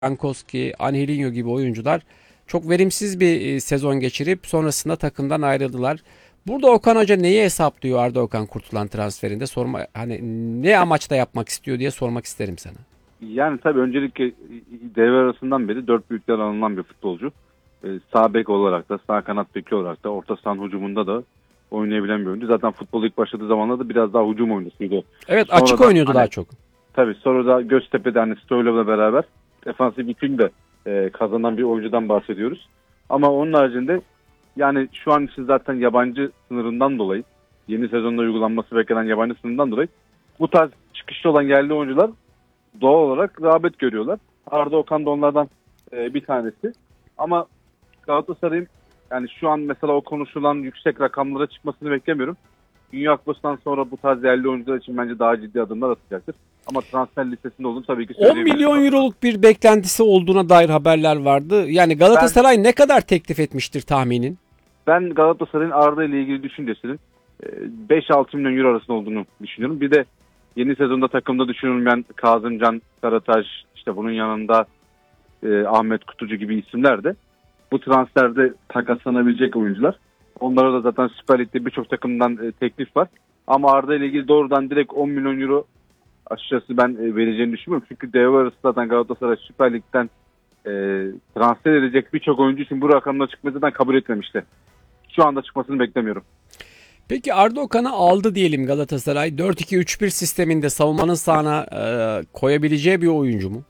Jankowski, Angelinho gibi oyuncular çok verimsiz bir sezon geçirip sonrasında takımdan ayrıldılar. Burada Okan Hoca neyi hesaplıyor Arda Okan Kurtulan transferinde? Hani ne amaçla yapmak istiyor diye sormak isterim sana. Yani tabii öncelikle devre arasından beri dört büyükler alınan bir futbolcu. Sağ bek olarak da, sağ kanat beki olarak da, orta sahanın hücumunda da oynayabilen bir oyuncu. Zaten futbol ilk başladığı zamanlarda biraz daha hücum oyuncusuydu. Evet, açık Sonradan oynuyordu daha hani çok. tabii sonra da Göztepe'de hani Stoylov'la beraber defansif yükünü de kazanan bir oyuncudan bahsediyoruz. Ama onun haricinde yani şu an için zaten yabancı sınırından dolayı, yeni sezonda uygulanması beklenen yabancı sınırından dolayı bu tarz çıkışlı olan yerli oyuncular doğal olarak rağbet görüyorlar. Arda Okan da onlardan bir tanesi. Ama Galatasaray'ın yani şu an mesela o konuşulan yüksek rakamlara çıkmasını beklemiyorum. Dünya Kupası'ndan sonra bu tarz yerli oyuncular için bence daha ciddi adımlar atacaktır. Ama transfer listesinde olduğunu tabii ki 10 söyleyebilirim. milyon euroluk bir beklentisi olduğuna dair haberler vardı. Yani Ben Galatasaray ne kadar teklif etmiştir tahminin? ben Galatasaray'ın Arda ile ilgili düşüncesinin 5-6 milyon euro arasında olduğunu düşünüyorum. Bir de yeni sezonda takımda düşünülmeyen Kazımcan, Karataş, işte bunun yanında Ahmet Kutucu gibi isimler de bu transferde takaslanabilecek oyuncular. Onlara da zaten Süper Lig'de birçok takımdan teklif var. Ama Arda ile ilgili doğrudan direkt 10 milyon euro açıkçası ben vereceğini düşünmüyorum. Çünkü devre arası zaten Galatasaray Süper Lig'den e, transfer edecek birçok oyuncu için bu rakamla çıkmayı zaten kabul etmemişti. Şu anda çıkmasını beklemiyorum. Peki Arda Okan'ı aldı diyelim Galatasaray. 4-2-3-1 sisteminde savunmanın sahana koyabileceği bir oyuncu mu?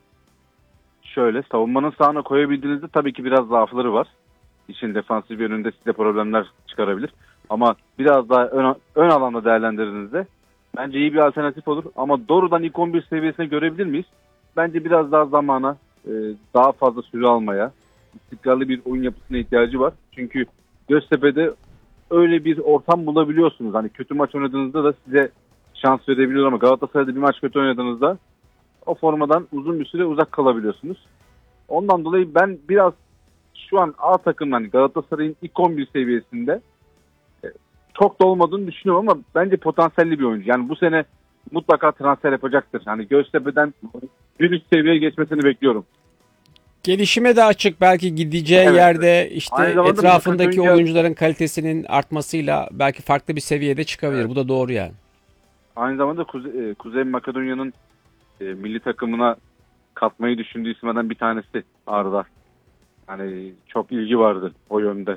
Şöyle savunmanın sahana koyabildiğinizde tabii ki biraz zaafları var. İşin defansif yönünde size problemler çıkarabilir. Ama biraz daha ön alanda değerlendirdiğinizde bence iyi bir alternatif olur. Ama doğrudan ilk 11 seviyesine görebilir miyiz? Bence biraz daha zamana, daha fazla süre almaya, istikrarlı bir oyun yapısına ihtiyacı var. Çünkü Göztepe'de öyle bir ortam bulabiliyorsunuz. Hani kötü maç oynadığınızda da size şans verebiliyor ama Galatasaray'da bir maç kötü oynadığınızda o formadan uzun bir süre uzak kalabiliyorsunuz. Ondan dolayı ben biraz şu an A takım hani Galatasaray'ın ilk 11 seviyesinde çok da olmadığını düşünüyorum ama bence potansiyelli bir oyuncu. Yani bu sene mutlaka transfer yapacaktır. Hani Göztepe'den bir üst seviyeye geçmesini bekliyorum. Gelişime de açık, belki gideceği Evet. yerde işte Aynı zamanda etrafındaki Makedonya, oyuncuların kalitesinin artmasıyla belki farklı bir seviyede çıkabilir. evet. Bu da doğru yani. Aynı zamanda Kuzey Makedonya'nın milli takımına katmayı düşündüğü isimlerden bir tanesi Arda. Hani çok ilgi vardı o yönde.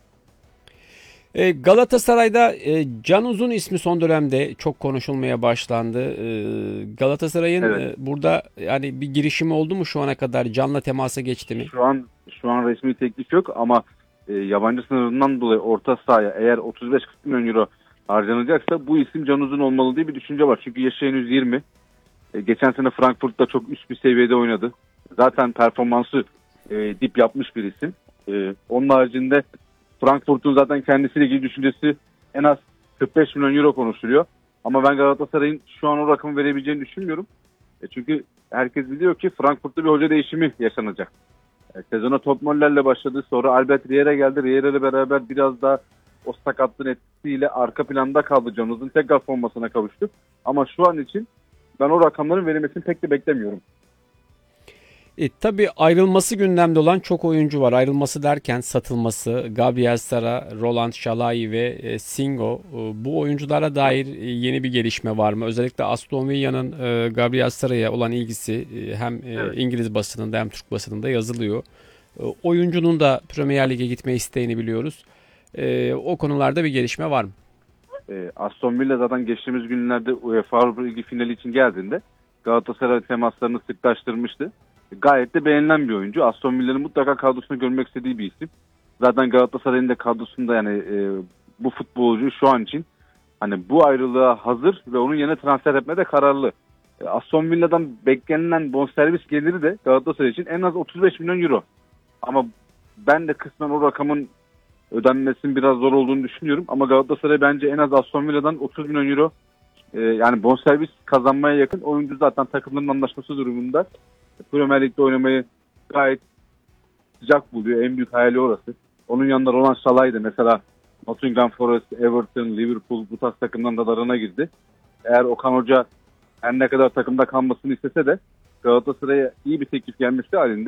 Galatasaray'da Can Uzun ismi son dönemde çok konuşulmaya başlandı. Galatasaray'ın Evet. burada yani bir girişimi oldu mu şu ana kadar? Can'la temasa geçti mi? Şu an resmi teklif yok ama yabancı sınırından dolayı orta sahaya eğer 35-40 milyon euro harcanacaksa bu isim Can Uzun olmalı diye bir düşünce var. Çünkü yaşı henüz 20. Geçen sene Frankfurt'ta çok üst bir seviyede oynadı. Zaten performansı dip yapmış bir isim. Onun haricinde Frankfurt'un zaten kendisiyle ilgili düşüncesi en az 45 milyon euro konuşuluyor. Ama ben Galatasaray'ın şu an o rakamı verebileceğini düşünmüyorum. Çünkü herkes biliyor ki Frankfurt'ta bir hoca değişimi yaşanacak. Sezona Todd Möller'le başladı. Sonra Albert Riera geldi. Riera ile beraber biraz daha o sakatlığın etkisiyle arka planda kaldı. Can Uzun tekrar formasına kavuştu. Ama şu an için ben o rakamların verilmesini pek de beklemiyorum. Tabii ayrılması gündemde olan çok oyuncu var. Ayrılması derken satılması, Gabriel Sara, Roland Şalai ve Singo. Bu oyunculara dair yeni bir gelişme var mı? Özellikle Aston Villa'nın Gabriel Sara'ya olan ilgisi hem Evet. İngiliz basınında hem Türk basınında yazılıyor. Oyuncunun da Premier Lig'e gitme isteğini biliyoruz. O konularda bir gelişme var mı? Aston Villa zaten geçtiğimiz günlerde UEFA Avrupa Ligi finali için geldiğinde Galatasaray temaslarını sıklaştırmıştı. Gayet de beğenilen bir oyuncu. Aston Villa'nın mutlaka kadrosunu görmek istediği bir isim. Zaten Galatasaray'ın da kadrosunda yani bu futbolcu şu an için hani bu ayrılığa hazır ve onun yerine transfer etmede kararlı. Aston Villa'dan beklenilen bonservis geliri de Galatasaray için en az 35 milyon euro. Ama ben de kısmen o rakamın ödenmesinin biraz zor olduğunu düşünüyorum. Ama Galatasaray bence en az Aston Villa'dan 30 milyon euro yani bonservis kazanmaya yakın oyuncu zaten takımların anlaşması durumunda. Premier Lig'de oynamayı gayet sıcak buluyor. En büyük hayali orası. Onun yanında Roland Şalay da mesela Nottingham Forest, Everton, Liverpool bu tarz takımdan da darına girdi. Eğer Okan Hoca her ne kadar takımda kalmasını istese de Galatasaray'a iyi bir teklif gelmesi halinde